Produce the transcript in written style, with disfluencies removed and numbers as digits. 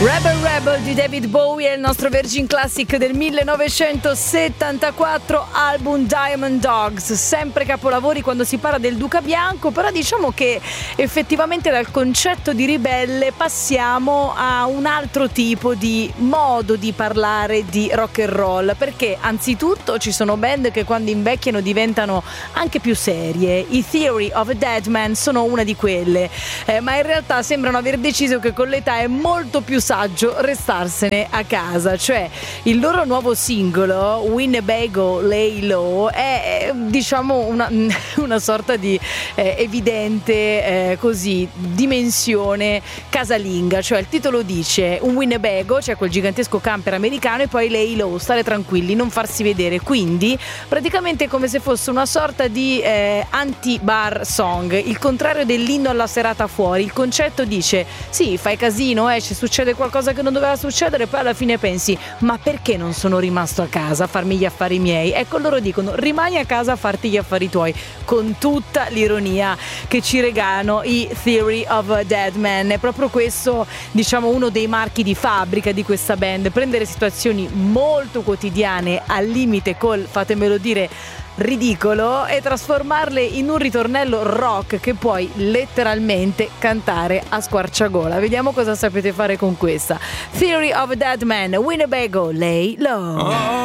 Rebel Rebel di David Bowie è il nostro Virgin Classic del 1974, album Diamond Dogs, sempre capolavori quando si parla del Duca Bianco, però diciamo che effettivamente dal concetto di ribelle passiamo a un altro tipo di modo di parlare di rock and roll, perché anzitutto ci sono band che quando invecchiano diventano anche più serie. I Theory of a Deadman sono una di quelle, ma in realtà sembrano aver deciso che con l'età è molto più saggio restarsene a casa, cioè il loro nuovo singolo Winnebago Lay Low è diciamo una sorta di evidente così dimensione casalinga, cioè il titolo dice un Winnebago, cioè quel gigantesco camper americano, e poi Lay Low, stare tranquilli, non farsi vedere, quindi praticamente è come se fosse una sorta di anti-bar song, il contrario dell'inno alla serata fuori. Il concetto dice sì, fai casino, esce, succede qualcosa che non doveva succedere, poi alla fine pensi ma perché non sono rimasto a casa a farmi gli affari miei? Ecco, loro dicono rimani a casa a farti gli affari tuoi, con tutta l'ironia che ci regalano i Theory of a Deadman. È proprio questo, diciamo, uno dei marchi di fabbrica di questa band: prendere situazioni molto quotidiane, al limite col, fatemelo dire, ridicolo, e trasformarle in un ritornello rock che puoi letteralmente cantare a squarciagola. Vediamo cosa sapete fare con questa Theory of a Deadman, Winnebago Lay Low.